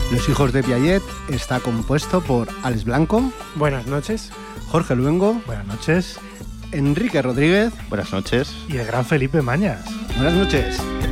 Los hijos de Piaget está compuesto por Alex Blanco. Buenas noches. Jorge Luengo. Buenas noches. Enrique Rodríguez. Buenas noches. Y el gran Felipe Mañas. Buenas noches.